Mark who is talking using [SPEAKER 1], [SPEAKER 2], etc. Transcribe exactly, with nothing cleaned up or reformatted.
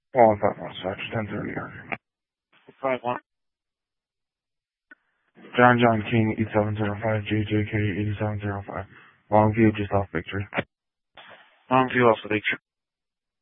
[SPEAKER 1] Well, I thought dispatch, ten thirty.
[SPEAKER 2] five one.
[SPEAKER 1] John John King, eight seven zero five, J J K, eight seven zero five. Longview, just off Victory.
[SPEAKER 2] Longview off the Victory.